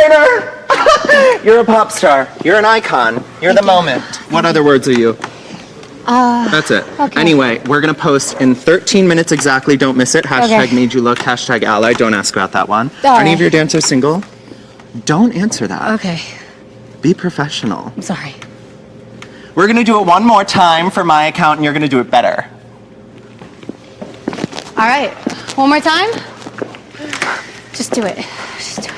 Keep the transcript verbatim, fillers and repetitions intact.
trainer! You're a pop star. You're an icon. You're the moment. What other words are you? Uh, That's it. Okay. Anyway, we're gonna post in thirteen minutes exactly. Don't miss it. Hashtag Okay. made you look. Hashtag ally. Don't ask about that one. All Any right. of your dancers single? Don't answer that. Okay. Be professional. I'm sorry. We're gonna do it one more time for my account, and you're gonna do it better. All right. One more time. Just do it. Just do it.